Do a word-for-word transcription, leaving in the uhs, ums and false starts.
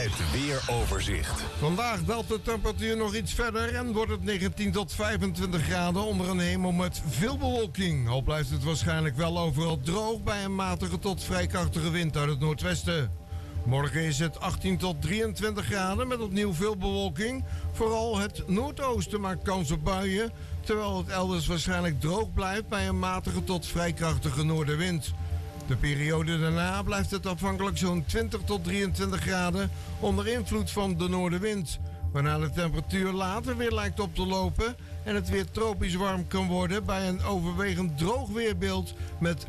Het weeroverzicht. Vandaag daalt de temperatuur nog iets verder en wordt het negentien tot vijfentwintig graden onder een hemel met veel bewolking. Al blijft het waarschijnlijk wel overal droog bij een matige tot vrij krachtige wind uit het noordwesten. Morgen is het achttien tot drieëntwintig graden met opnieuw veel bewolking. Vooral het noordoosten maakt kans op buien, terwijl het elders waarschijnlijk droog blijft bij een matige tot vrij krachtige noordenwind. De periode daarna blijft het afhankelijk zo'n twintig tot drieëntwintig graden onder invloed van de noordenwind, waarna de temperatuur later weer lijkt op te lopen en het weer tropisch warm kan worden bij een overwegend droog weerbeeld met